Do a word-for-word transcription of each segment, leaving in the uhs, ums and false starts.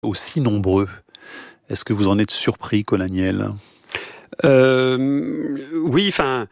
aussi nombreux. Est-ce que vous en êtes surpris, Colin Niel ? euh, Oui, enfin,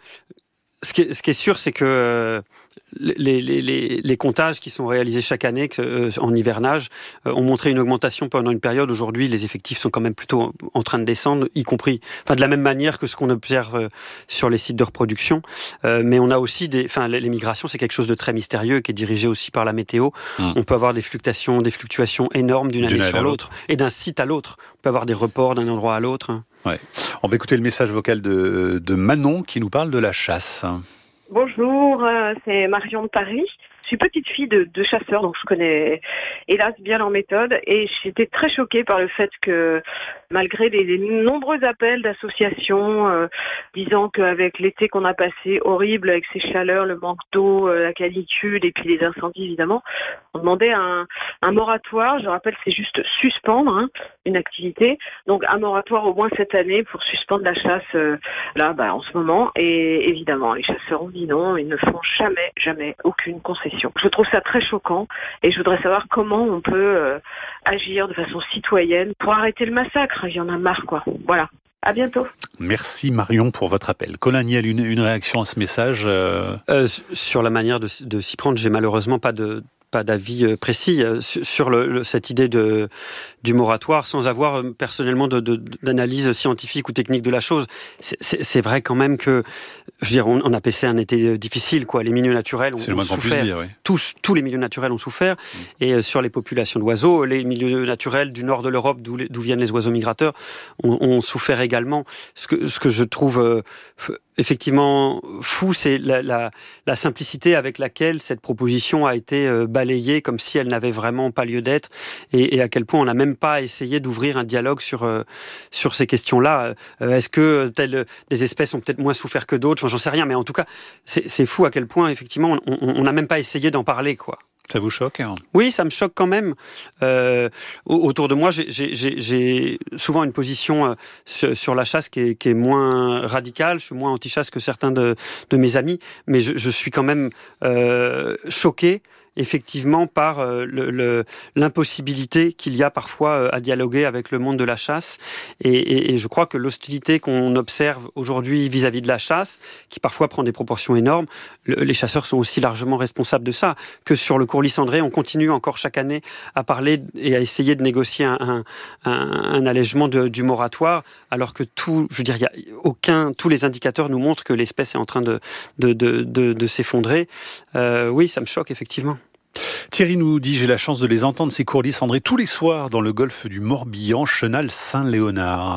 ce qui est, ce qui est sûr, c'est que euh, les, les, les, les comptages qui sont réalisés chaque année que, euh, en hivernage euh, ont montré une augmentation pendant une période. Aujourd'hui, les effectifs sont quand même plutôt en train de descendre, y compris, enfin, de la même manière que ce qu'on observe euh, sur les sites de reproduction. Euh, mais on a aussi des, enfin, les migrations, c'est quelque chose de très mystérieux qui est dirigé aussi par la météo. Mmh. On peut avoir des fluctuations, des fluctuations énormes d'une, d'une année sur l'autre, et d'un site à l'autre. On peut avoir des reports d'un endroit à l'autre. Ouais. On va écouter le message vocal de, de Manon qui nous parle de la chasse. Bonjour, euh, c'est Marion de Paris. Je suis petite fille de, de chasseurs, donc je connais hélas bien leur méthode. Et j'étais très choquée par le fait que, malgré les, les nombreux appels d'associations euh, disant qu'avec l'été qu'on a passé horrible, avec ces chaleurs, le manque d'eau, euh, la canicule et puis les incendies évidemment, on demandait un, un moratoire. Je rappelle, c'est juste suspendre hein, une activité. Donc un moratoire au moins cette année pour suspendre la chasse euh, là, bah, en ce moment. Et évidemment, les chasseurs ont dit non, ils ne font jamais, jamais aucune concession. Je trouve ça très choquant et je voudrais savoir comment on peut euh, agir de façon citoyenne pour arrêter le massacre. Il y en a marre, quoi. Voilà. À bientôt. Merci Marion pour votre appel. Colin Niel, une, une réaction à ce message euh... Euh, Sur la manière de, de s'y prendre, j'ai malheureusement pas de... pas d'avis précis sur le, le, cette idée de, du moratoire, sans avoir personnellement de, de, d'analyse scientifique ou technique de la chose. C'est, c'est, c'est vrai quand même que, je veux dire, on, on a passé un été difficile, quoi. Les milieux naturels ont, ont souffert. Dire, oui. tous, tous les milieux naturels ont souffert. Mmh. Et euh, sur les populations d'oiseaux, les milieux naturels du nord de l'Europe, d'où, d'où viennent les oiseaux migrateurs, ont, ont souffert également. Ce que, ce que je trouve euh, effectivement fou, c'est la, la, la simplicité avec laquelle cette proposition a été euh, balayée, comme si elle n'avait vraiment pas lieu d'être, et, et à quel point on n'a même pas essayé d'ouvrir un dialogue sur euh, sur ces questions-là. Euh, est-ce que telles des espèces ont peut-être moins souffert que d'autres ? Enfin, j'en sais rien, mais en tout cas, c'est, c'est fou à quel point effectivement on n'a même pas essayé d'en parler, quoi. Ça vous choque hein ? Oui, ça me choque quand même. Euh, autour de moi, j'ai, j'ai, j'ai souvent une position euh, sur, sur la chasse qui est, qui est moins radicale. Je suis moins anti-chasse que certains de, de mes amis, mais je, je suis quand même euh, choqué effectivement par euh, le, le, l'impossibilité qu'il y a parfois euh, à dialoguer avec le monde de la chasse. Et, et, et je crois que l'hostilité qu'on observe aujourd'hui vis-à-vis de la chasse, qui parfois prend des proportions énormes, le, les chasseurs sont aussi largement responsables de ça. Que sur le courlis cendré, on continue encore chaque année à parler et à essayer de négocier un, un, un, un allègement de, du moratoire, alors que tout, je veux dire, il y a aucun, tous les indicateurs nous montrent que l'espèce est en train de, de, de, de, de s'effondrer. Euh, oui, ça me choque effectivement. Thierry nous dit « J'ai la chance de les entendre, ces courlis cendrés, tous les soirs dans le golfe du Morbihan, Chenal-Saint-Léonard. »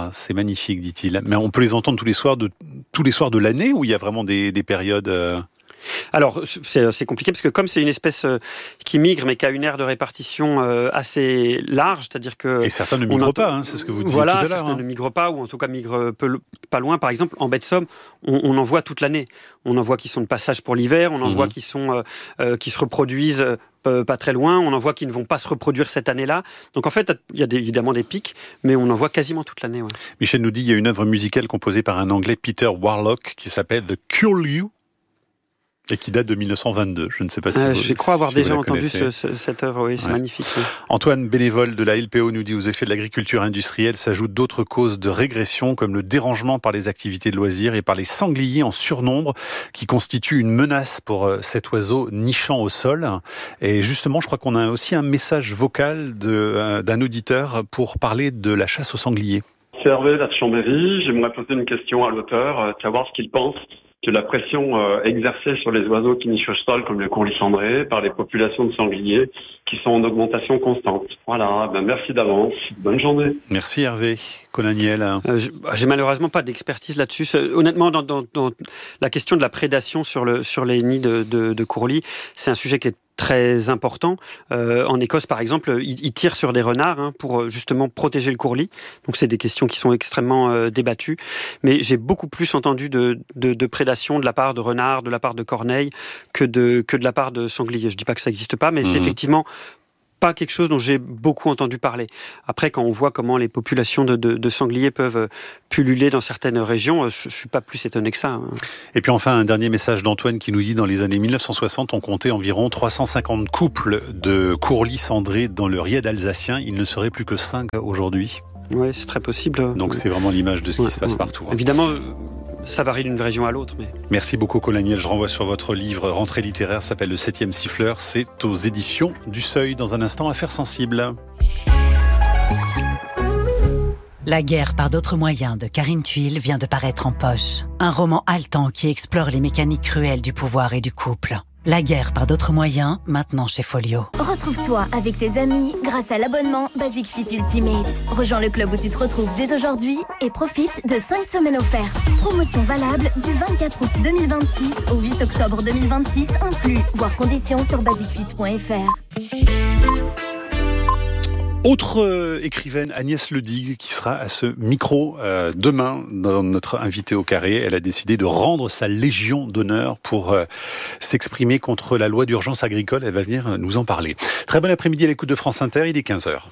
C'est magnifique, dit-il. Mais on peut les entendre tous les soirs de, tous les soirs de l'année ou il y a vraiment des, des périodes euh... Alors, c'est, c'est compliqué parce que comme c'est une espèce euh, qui migre mais qui a une aire de répartition euh, assez large, c'est-à-dire que... Et certains ne migrent pas, hein, c'est ce que vous disiez voilà, tout à l'heure. Certains hein. ne migrent pas, ou en tout cas migrent peu, pas loin. Par exemple, en baie de Somme, on, on en voit toute l'année. On en voit qui sont de passage pour l'hiver, on en mmh. voit qui, sont, euh, euh, qui se reproduisent euh, pas très loin, on en voit qui ne vont pas se reproduire cette année-là. Donc en fait, il y a des, évidemment des pics, mais on en voit quasiment toute l'année. Ouais. Michel nous dit, il y a une œuvre musicale composée par un Anglais, Peter Warlock, qui s'appelle The Curlew, et qui date de dix-neuf cent vingt-deux. Je ne sais pas si euh, vous Je crois avoir si déjà entendu ce, ce, cette œuvre, oui, c'est ouais. magnifique. Oui. Antoine, bénévole de la L P O, nous dit « Aux effets de l'agriculture industrielle s'ajoutent d'autres causes de régression, comme le dérangement par les activités de loisirs et par les sangliers en surnombre, qui constituent une menace pour cet oiseau nichant au sol. » Et justement, je crois qu'on a aussi un message vocal de, d'un auditeur pour parler de la chasse aux sangliers. C'est Hervé de Chambéry. J'aimerais poser une question à l'auteur, savoir ce qu'il pense que la pression euh, exercée sur les oiseaux qui nichent au sol, comme le courlis cendré, par les populations de sangliers, qui sont en augmentation constante. Voilà, ben merci d'avance. Bonne journée. Merci Hervé. Colin Niel. Euh, j'ai malheureusement pas d'expertise là-dessus. Honnêtement, dans, dans, dans la question de la prédation sur, le, sur les nids de, de, de courlis, c'est un sujet qui est très important. Euh, en Écosse, par exemple, ils, ils tirent sur des renards hein, pour justement protéger le courlis. Donc, c'est des questions qui sont extrêmement euh, débattues. Mais j'ai beaucoup plus entendu de, de, de prédation de la part de renards, de la part de corneilles, que de, que de la part de sangliers. Je dis pas que ça n'existe pas, mais mmh. c'est effectivement pas quelque chose dont j'ai beaucoup entendu parler. Après, quand on voit comment les populations de, de, de sangliers peuvent pulluler dans certaines régions, je ne suis pas plus étonné que ça. Et puis enfin, un dernier message d'Antoine qui nous dit, dans les années mille neuf cent soixante, on comptait environ trois cent cinquante couples de courlis cendrés dans le ried alsacien. Il ne serait plus que cinq aujourd'hui. Oui, c'est très possible. Donc c'est vraiment l'image de ce qui ouais, se passe ouais. partout. Hein. Évidemment, ça varie d'une région à l'autre. Mais... Merci beaucoup, Colin Niel. Je renvoie sur votre livre Rentrée littéraire, ça s'appelle Le Septième Siffleur. C'est aux éditions du Seuil. Dans un instant, Affaires sensibles. La guerre par d'autres moyens de Karine Thuil vient de paraître en poche. Un roman haletant qui explore les mécaniques cruelles du pouvoir et du couple. La guerre par d'autres moyens, maintenant chez Folio. Retrouve-toi avec tes amis grâce à l'abonnement Basic Fit Ultimate. Rejoins le club où tu te retrouves dès aujourd'hui et profite de cinq semaines offertes. Promotion valable du vingt-quatre août deux mille vingt-six au huit octobre deux mille vingt-six inclus. Voir conditions sur basic fit point f r. Autre euh, écrivaine, Agnès Ledigue, qui sera à ce micro euh, demain dans notre invité au carré. Elle a décidé de rendre sa Légion d'honneur pour euh, s'exprimer contre la loi d'urgence agricole. Elle va venir nous en parler. Très bon après-midi à l'écoute de France Inter, il est quinze heures.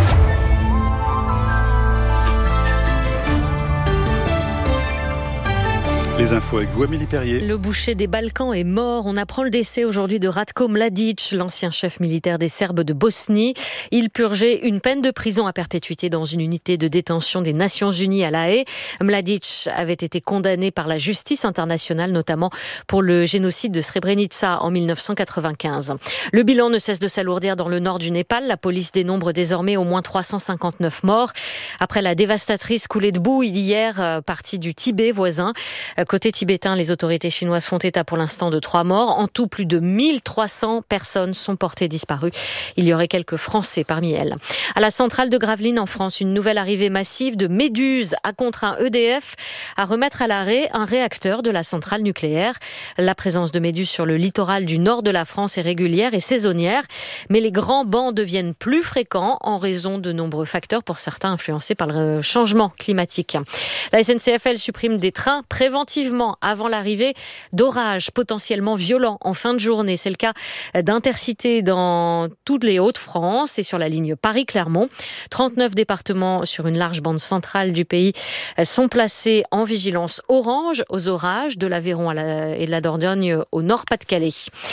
Les infos avec vous, Amélie Perrier. Le boucher des Balkans est mort. On apprend le décès aujourd'hui de Ratko Mladic, l'ancien chef militaire des Serbes de Bosnie. Il purgeait une peine de prison à perpétuité dans une unité de détention des Nations Unies à La Haye. Mladic avait été condamné par la justice internationale, notamment pour le génocide de Srebrenica en mille neuf cent quatre-vingt-quinze. Le bilan ne cesse de s'alourdir dans le nord du Népal. La police dénombre désormais au moins trois cent cinquante-neuf morts. Après la dévastatrice coulée de boue hier, partie du Tibet voisin. Côté tibétain, les autorités chinoises font état pour l'instant de trois morts. En tout, plus de mille trois cents personnes sont portées disparues. Il y aurait quelques Français parmi elles. À la centrale de Gravelines en France, une nouvelle arrivée massive de méduses a contraint E D F à remettre à l'arrêt un réacteur de la centrale nucléaire. La présence de méduses sur le littoral du nord de la France est régulière et saisonnière, mais les grands bancs deviennent plus fréquents en raison de nombreux facteurs, pour certains influencés par le changement climatique. La S N C F L supprime des trains préventifs avant l'arrivée d'orages potentiellement violents en fin de journée. C'est le cas d'Intercités dans toutes les Hauts-de-France et sur la ligne Paris-Clermont. trente-neuf départements sur une large bande centrale du pays sont placés en vigilance orange aux orages, de l'Aveyron à la, et de la Dordogne au Nord-Pas-de-Calais.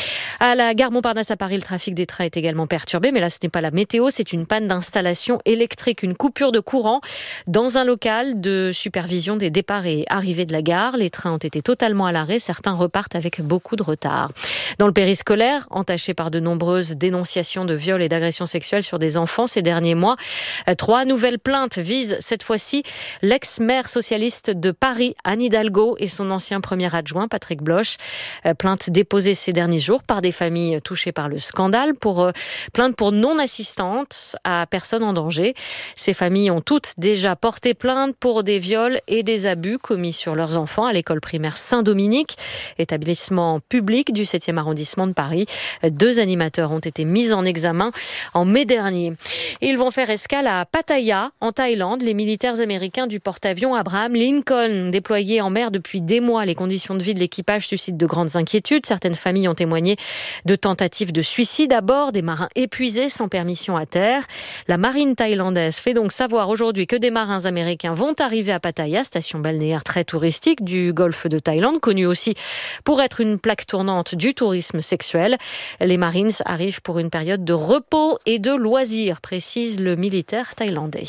À la gare Montparnasse à Paris, le trafic des trains est également perturbé, mais là ce n'est pas la météo, c'est une panne d'installation électrique, une coupure de courant dans un local de supervision des départs et arrivées de la gare. Les trains ont été totalement à l'arrêt, certains repartent avec beaucoup de retard. Dans le périscolaire, entaché par de nombreuses dénonciations de viols et d'agressions sexuelles sur des enfants ces derniers mois, trois nouvelles plaintes visent cette fois-ci l'ex-maire socialiste de Paris, Anne Hidalgo, et son ancien premier adjoint, Patrick Bloch. Plainte déposée ces derniers jours par des familles touchées par le scandale, pour plainte pour non-assistance à personne en danger. Ces familles ont toutes déjà porté plainte pour des viols et des abus commis sur leurs enfants à l'école primaire Saint-Dominique, établissement public du septième arrondissement de Paris. Deux animateurs ont été mis en examen en mai dernier. Ils vont faire escale à Pattaya, en Thaïlande. Les militaires américains du porte-avions Abraham Lincoln, déployés en mer depuis des mois. Les conditions de vie de l'équipage suscitent de grandes inquiétudes. Certaines familles ont témoigné de tentatives de suicide à bord, des marins épuisés sans permission à terre. La marine thaïlandaise fait donc savoir aujourd'hui que des marins américains vont arriver à Pattaya, station balnéaire très touristique du golfe de Thaïlande, connue aussi pour être une plaque tournante du tourisme sexuel. Les Marines arrivent pour une période de repos et de loisirs, précise le militaire thaïlandais.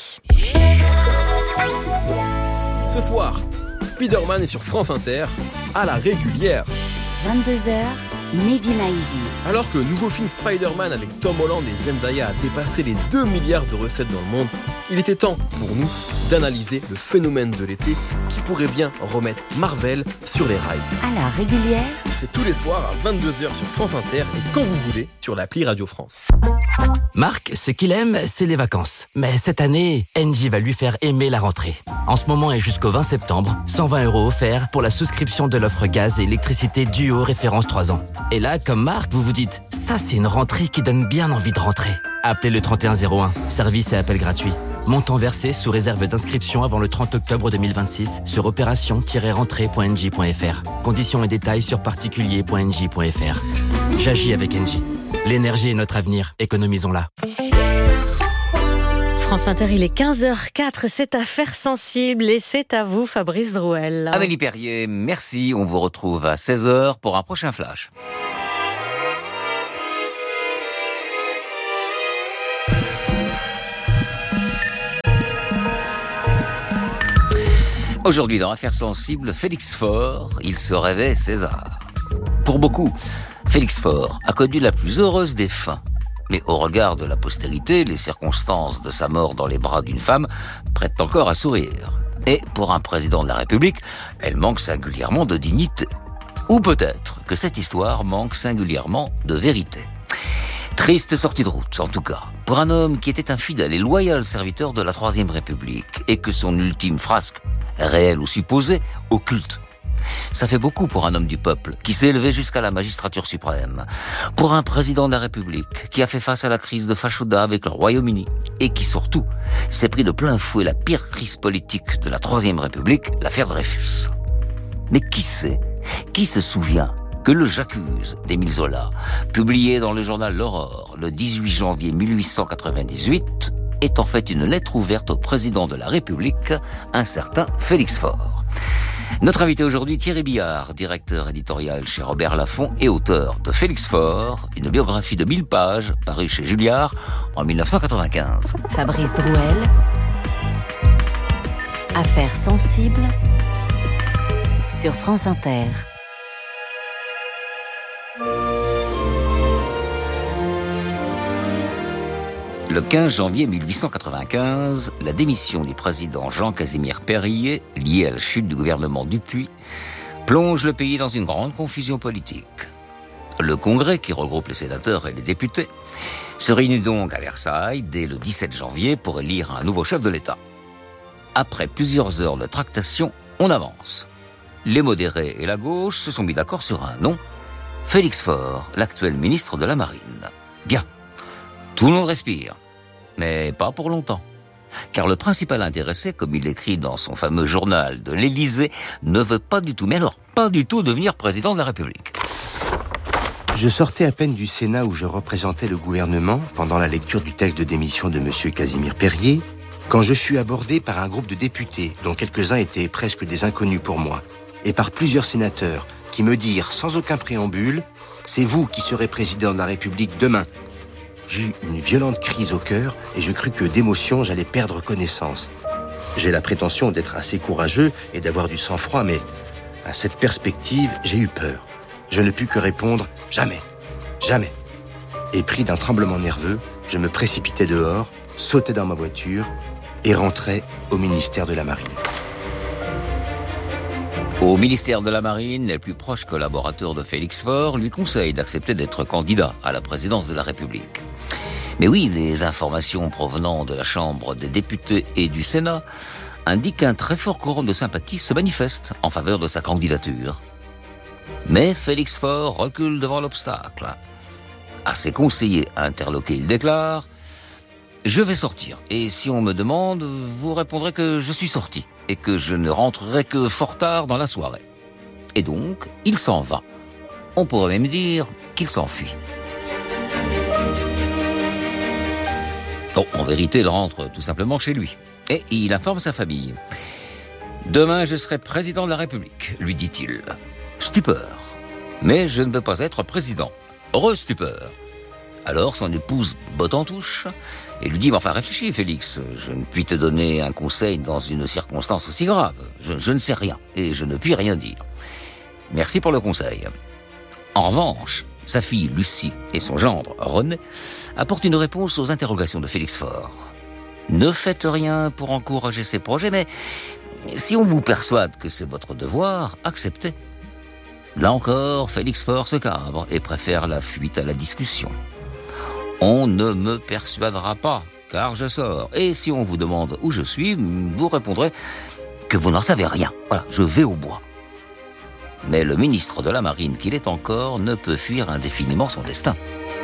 Ce soir, Spider-Man est sur France Inter, à la régulière. vingt-deux heures, Mehdi Maizi. Alors que le nouveau film Spider-Man avec Tom Holland et Zendaya a dépassé les deux milliards de recettes dans le monde, il était temps pour nous d'analyser le phénomène de l'été qui pourrait bien remettre Marvel sur les rails. À la régulière, c'est tous les soirs à vingt-deux heures sur France Inter et quand vous voulez sur l'appli Radio France. Marc, ce qu'il aime, c'est les vacances. Mais cette année, Engie va lui faire aimer la rentrée. En ce moment et jusqu'au vingt septembre, cent vingt euros offerts pour la souscription de l'offre gaz et électricité Duo référence trois ans. Et là, comme Marc, vous vous dites, ça c'est une rentrée qui donne bien envie de rentrer. Appelez le trente et un zéro un, service et appel gratuit. Montant versé sous réserve d'inscription avant le trente octobre deux mille vingt-six sur opération tiret rentrée point engie point f r. Conditions et détails sur particulier point engie point f r. J'agis avec Engie. L'énergie est notre avenir, économisons-la. France Inter, il est quinze heures quatre, c'est Affaires sensibles et c'est à vous Fabrice Drouel. Amélie Perrier, merci, on vous retrouve à seize heures pour un prochain flash. Aujourd'hui, dans Affaires sensibles, Félix Faure, il se rêvait César. Pour beaucoup, Félix Faure a connu la plus heureuse des fins. Mais au regard de la postérité, les circonstances de sa mort dans les bras d'une femme prêtent encore à sourire. Et pour un président de la République, elle manque singulièrement de dignité. Ou peut-être que cette histoire manque singulièrement de vérité. Triste sortie de route, en tout cas, pour un homme qui était un fidèle et loyal serviteur de la Troisième République et que son ultime frasque, réelle ou supposée, occulte. Ça fait beaucoup pour un homme du peuple qui s'est élevé jusqu'à la magistrature suprême. Pour un président de la République qui a fait face à la crise de Fashoda avec le Royaume-Uni et qui surtout s'est pris de plein fouet la pire crise politique de la Troisième République, l'affaire Dreyfus. Mais qui sait, qui se souvient que le J'accuse d'Émile Zola, publié dans le journal L'Aurore le dix-huit janvier mille huit cent quatre-vingt-dix-huit, est en fait une lettre ouverte au président de la République, un certain Félix Faure. Notre invité aujourd'hui, Thierry Billard, directeur éditorial chez Robert Laffont et auteur de Félix Faure, une biographie de mille pages parue chez Julliard en mille neuf cent quatre-vingt-quinze. Fabrice Drouel, Affaires sensibles sur France Inter. Le quinze janvier mille huit cent quatre-vingt-quinze, la démission du président Jean-Casimir Perrier, liée à la chute du gouvernement Dupuy, plonge le pays dans une grande confusion politique. Le Congrès, qui regroupe les sénateurs et les députés, se réunit donc à Versailles dès le dix-sept janvier pour élire un nouveau chef de l'État. Après plusieurs heures de tractation, on avance. Les modérés et la gauche se sont mis d'accord sur un nom, Félix Faure, l'actuel ministre de la Marine. Bien, tout le monde respire. Mais pas pour longtemps. Car le principal intéressé, comme il l'écrit dans son fameux journal de l'Élysée, ne veut pas du tout, mais alors pas du tout devenir président de la République. Je sortais à peine du Sénat où je représentais le gouvernement pendant la lecture du texte de démission de M. Casimir Perrier, quand je fus abordé par un groupe de députés, dont quelques-uns étaient presque des inconnus pour moi, et par plusieurs sénateurs qui me dirent sans aucun préambule « C'est vous qui serez président de la République demain ». J'eus une violente crise au cœur et je crus que d'émotion j'allais perdre connaissance. J'ai la prétention d'être assez courageux et d'avoir du sang-froid, mais à cette perspective, j'ai eu peur. Je ne pus que répondre « Jamais, jamais ». Et pris d'un tremblement nerveux, je me précipitai dehors, sautai dans ma voiture et rentrai au ministère de la Marine. Au ministère de la Marine, les plus proches collaborateurs de Félix Faure lui conseillent d'accepter d'être candidat à la présidence de la République. Mais oui, les informations provenant de la Chambre des députés et du Sénat indiquent qu'un très fort courant de sympathie se manifeste en faveur de sa candidature. Mais Félix Faure recule devant l'obstacle. À ses conseillers interloqués, il déclare « Je vais sortir, et si on me demande, vous répondrez que je suis sorti. » et que je ne rentrerai que fort tard dans la soirée. Et donc, il s'en va. On pourrait même dire qu'il s'enfuit. Bon, en vérité, il rentre tout simplement chez lui. Et il informe sa famille. « Demain, je serai président de la République, lui dit-il. Stupeur. Mais je ne veux pas être président. Re-stupeur. Alors son épouse botte en touche et lui dit « Mais enfin réfléchis Félix, je ne puis te donner un conseil dans une circonstance aussi grave. Je, je ne sais rien et je ne puis rien dire. Merci pour le conseil. » En revanche, sa fille Lucie et son gendre René apportent une réponse aux interrogations de Félix Faure. « Ne faites rien pour encourager ses projets, mais si on vous persuade que c'est votre devoir, acceptez. » Là encore, Félix Faure se cabre et préfère la fuite à la discussion. On ne me persuadera pas, car je sors. Et si on vous demande où je suis, vous répondrez que vous n'en savez rien. Voilà, je vais au bois. Mais le ministre de la Marine qu'il est encore ne peut fuir indéfiniment son destin.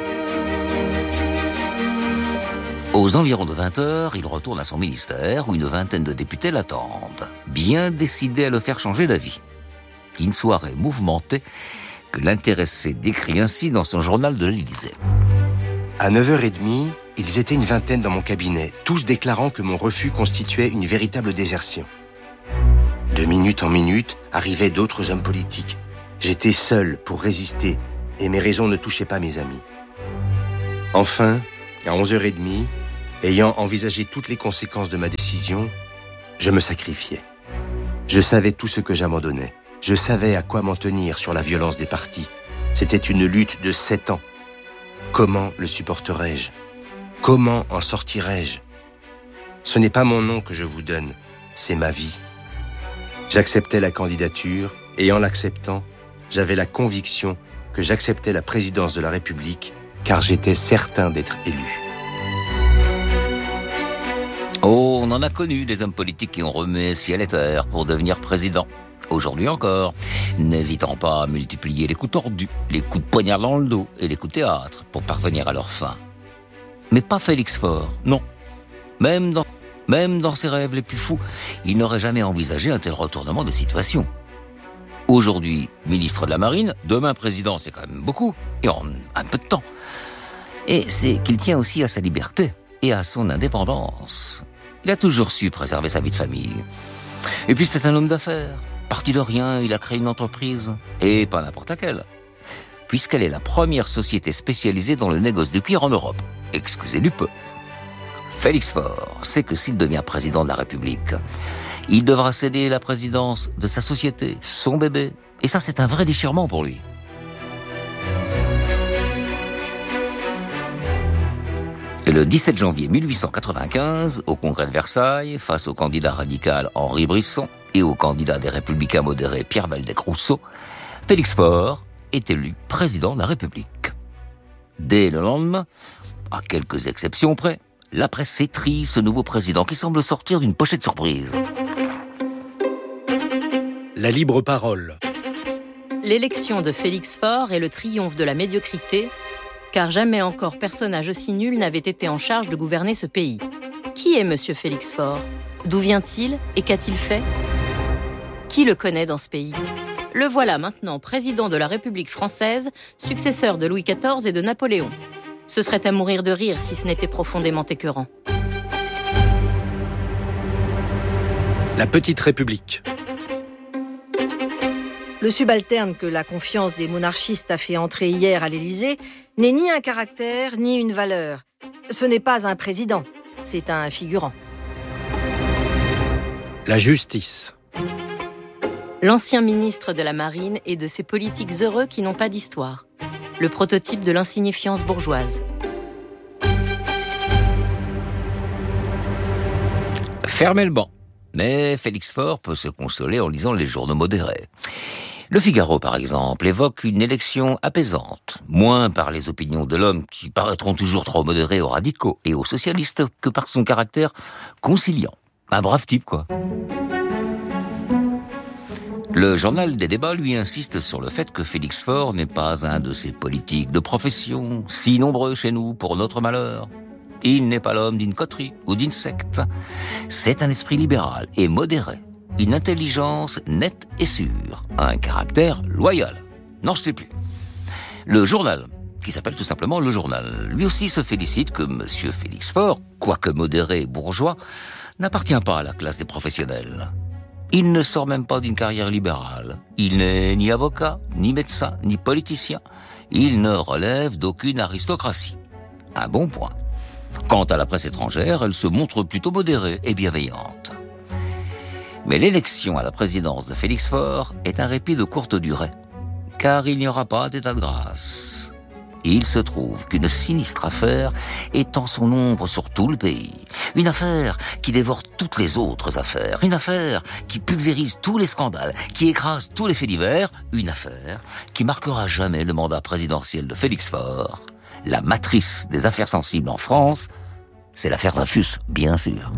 Aux environs de vingt heures, il retourne à son ministère où une vingtaine de députés l'attendent, bien décidés à le faire changer d'avis. Une soirée mouvementée que l'intéressé décrit ainsi dans son journal de l'Élysée. À neuf heures trente, ils étaient une vingtaine dans mon cabinet, tous déclarant que mon refus constituait une véritable désertion. De minute en minute, arrivaient d'autres hommes politiques. J'étais seul pour résister, et mes raisons ne touchaient pas mes amis. Enfin, à onze heures trente, ayant envisagé toutes les conséquences de ma décision, je me sacrifiais. Je savais tout ce que j'abandonnais. Je savais à quoi m'en tenir sur la violence des partis. C'était une lutte de sept ans. Comment le supporterais-je ? Comment en sortirais-je ? Ce n'est pas mon nom que je vous donne, c'est ma vie. J'acceptais la candidature, et en l'acceptant, j'avais la conviction que j'acceptais la présidence de la République, car j'étais certain d'être élu. Oh, on en a connu des hommes politiques qui ont remué ciel et terre pour devenir président. Aujourd'hui encore, n'hésitant pas à multiplier les coups tordus, les coups de poignard dans le dos et les coups de théâtre pour parvenir à leur fin. Mais pas Félix Faure, non. Même dans, même dans ses rêves les plus fous, il n'aurait jamais envisagé un tel retournement de situation. Aujourd'hui, ministre de la Marine, demain président, c'est quand même beaucoup, et en un peu de temps. Et c'est qu'il tient aussi à sa liberté et à son indépendance. Il a toujours su préserver sa vie de famille. Et puis c'est un homme d'affaires. Parti de rien, il a créé une entreprise. Et pas n'importe laquelle. Puisqu'elle est la première société spécialisée dans le négoce du cuir en Europe. Excusez du peu. Félix Faure sait que s'il devient président de la République, il devra céder la présidence de sa société, son bébé. Et ça, c'est un vrai déchirement pour lui. Et le dix-sept janvier mille huit cent quatre-vingt-quinze, au congrès de Versailles, face au candidat radical Henri Brisson et au candidat des Républicains modérés Pierre Waldeck-Rousseau, Félix Faure est élu président de la République. Dès le lendemain, à quelques exceptions près, la presse étrie ce nouveau président qui semble sortir d'une pochette surprise. La libre parole. L'élection de Félix Faure est le triomphe de la médiocrité, car jamais encore personnage aussi nul n'avait été en charge de gouverner ce pays. Qui est Monsieur Félix Faure ? D'où vient-il et qu'a-t-il fait ? Qui le connaît dans ce pays ? Le voilà maintenant président de la République française, successeur de Louis quatorze et de Napoléon. Ce serait à mourir de rire si ce n'était profondément écœurant. La petite République. Le subalterne que la confiance des monarchistes a fait entrer hier à l'Élysée n'est ni un caractère, ni une valeur. Ce n'est pas un président, c'est un figurant. La justice. L'ancien ministre de la Marine et de ces politiques heureux qui n'ont pas d'histoire. Le prototype de l'insignifiance bourgeoise. Fermez le banc. Mais Félix Faure peut se consoler en lisant les journaux modérés. Le Figaro, par exemple, évoque une élection apaisante, moins par les opinions de l'homme qui paraîtront toujours trop modérés aux radicaux et aux socialistes que par son caractère conciliant. Un brave type, quoi. Le journal des débats, lui, insiste sur le fait que Félix Faure n'est pas un de ces politiques de profession, si nombreux chez nous pour notre malheur. Il n'est pas l'homme d'une coterie ou d'une secte. C'est un esprit libéral et modéré. Une intelligence nette et sûre. Un caractère loyal. Non, je sais plus. Le journal, qui s'appelle tout simplement Le Journal, lui aussi se félicite que M. Félix Faure, quoique modéré et bourgeois, n'appartient pas à la classe des professionnels. Il ne sort même pas d'une carrière libérale. Il n'est ni avocat, ni médecin, ni politicien. Il ne relève d'aucune aristocratie. Un bon point. Quant à la presse étrangère, elle se montre plutôt modérée et bienveillante. Mais l'élection à la présidence de Félix Faure est un répit de courte durée, car il n'y aura pas d'état de grâce. Il se trouve qu'une sinistre affaire étend son ombre sur tout le pays. Une affaire qui dévore toutes les autres affaires. Une affaire qui pulvérise tous les scandales, qui écrase tous les faits divers. Une affaire qui marquera jamais le mandat présidentiel de Félix Faure. La matrice des affaires sensibles en France, c'est l'affaire Dreyfus, bien sûr.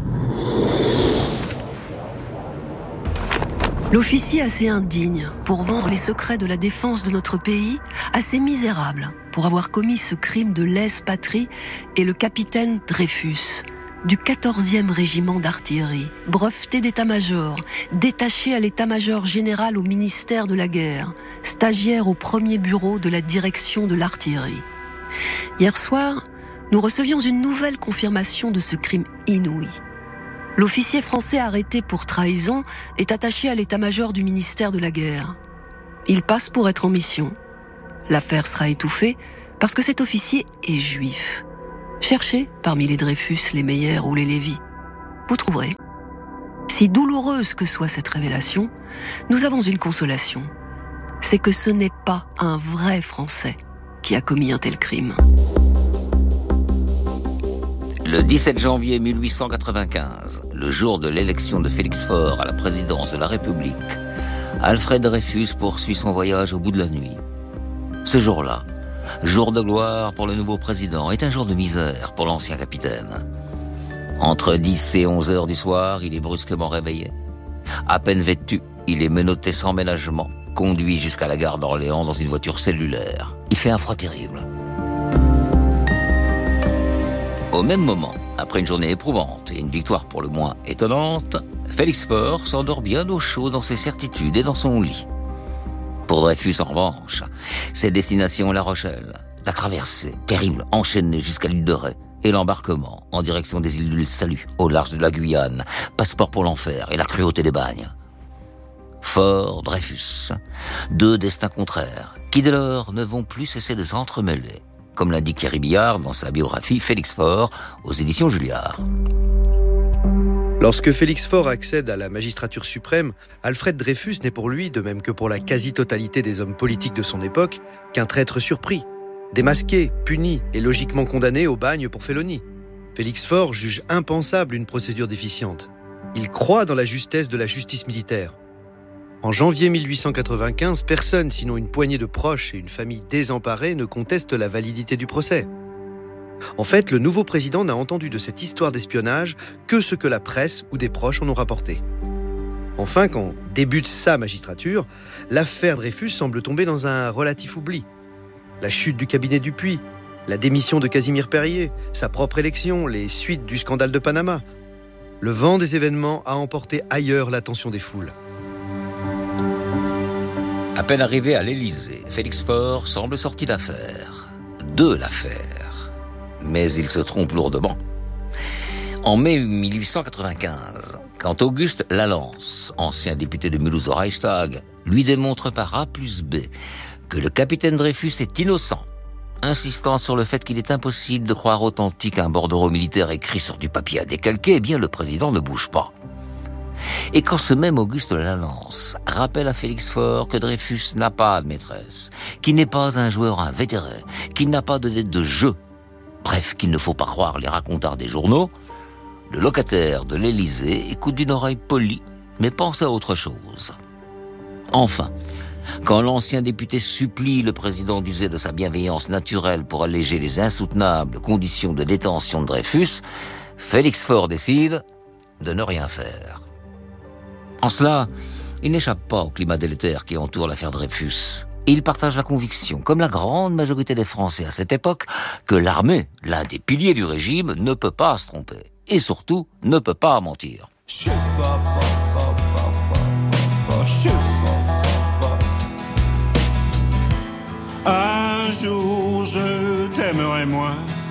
L'officier assez indigne pour vendre les secrets de la défense de notre pays, assez misérable pour avoir commis ce crime de lèse-patrie, est le capitaine Dreyfus, du quatorzième régiment d'artillerie, breveté d'état-major, détaché à l'état-major général au ministère de la guerre, stagiaire au premier bureau de la direction de l'artillerie. Hier soir, nous recevions une nouvelle confirmation de ce crime inouï. L'officier français arrêté pour trahison est attaché à l'état-major du ministère de la guerre. Il passe pour être en mission. L'affaire sera étouffée parce que cet officier est juif. Cherchez parmi les Dreyfus, les Meyer ou les Lévy. Vous trouverez. Si douloureuse que soit cette révélation, nous avons une consolation. C'est que ce n'est pas un vrai Français qui a commis un tel crime. Le dix-sept janvier mille huit cent quatre-vingt-quinze, le jour de l'élection de Félix Faure à la présidence de la République, Alfred Dreyfus poursuit son voyage au bout de la nuit. Ce jour-là, jour de gloire pour le nouveau président, est un jour de misère pour l'ancien capitaine. Entre dix et onze heures du soir, il est brusquement réveillé. À peine vêtu, il est menotté sans ménagement, conduit jusqu'à la gare d'Orléans dans une voiture cellulaire. Il fait un froid terrible. Au même moment, après une journée éprouvante et une victoire pour le moins étonnante, Félix Faure s'endort bien au chaud dans ses certitudes et dans son lit. Pour Dreyfus, en revanche, ses destinations La Rochelle, la traversée terrible enchaînée jusqu'à l'île de Ré et l'embarquement en direction des îles du Salut, au large de la Guyane, passeport pour l'enfer et la cruauté des bagnes. Faure, Dreyfus, deux destins contraires, qui dès lors ne vont plus cesser de s'entremêler, comme l'indique Thierry Billard dans sa biographie Félix Faure aux éditions Julliard. Lorsque Félix Faure accède à la magistrature suprême, Alfred Dreyfus n'est pour lui, de même que pour la quasi-totalité des hommes politiques de son époque, qu'un traître surpris, démasqué, puni et logiquement condamné au bagne pour félonie. Félix Faure juge impensable une procédure déficiente. Il croit dans la justesse de la justice militaire. En janvier mille huit cent quatre-vingt-quinze, personne, sinon une poignée de proches et une famille désemparée, ne conteste la validité du procès. En fait, le nouveau président n'a entendu de cette histoire d'espionnage que ce que la presse ou des proches en ont rapporté. Enfin, quand débute sa magistrature, l'affaire Dreyfus semble tomber dans un relatif oubli. La chute du cabinet Dupuy, la démission de Casimir Perier, sa propre élection, les suites du scandale de Panama. Le vent des événements a emporté ailleurs l'attention des foules. À peine arrivé à l'Élysée, Félix Faure semble sorti d'affaire. De l'affaire. Mais il se trompe lourdement. En mai mille huit cent quatre-vingt-quinze, quand Auguste Lalance, ancien député de Mulhouse au Reichstag, lui démontre par A plus B que le capitaine Dreyfus est innocent, insistant sur le fait qu'il est impossible de croire authentique un bordereau militaire écrit sur du papier à décalquer, eh bien le président ne bouge pas. Et quand ce même Auguste Lalance rappelle à Félix Faure que Dreyfus n'a pas de maîtresse, qu'il n'est pas un joueur invétéré, qu'il n'a pas de dette de jeu, bref, qu'il ne faut pas croire les racontars des journaux, le locataire de l'Élysée écoute d'une oreille polie, mais pense à autre chose. Enfin, quand l'ancien député supplie le président d'user de sa bienveillance naturelle pour alléger les insoutenables conditions de détention de Dreyfus, Félix Faure décide de ne rien faire. En cela, il n'échappe pas au climat délétère qui entoure l'affaire Dreyfus. Il partage la conviction, comme la grande majorité des Français à cette époque, que l'armée, l'un des piliers du régime, ne peut pas se tromper. Et surtout, ne peut pas mentir. Un jour, je t'aimerai moins.